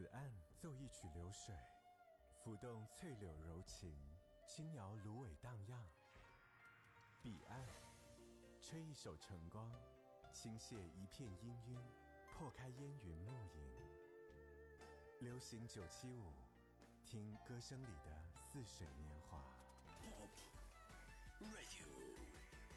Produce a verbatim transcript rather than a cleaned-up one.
岸奏一曲流水，浮动翠柳柔情，轻摇芦苇荡漾。彼岸吹一首晨光，倾泻一片氤氲，破开烟云暮影。流行九七五，听歌声里的似水年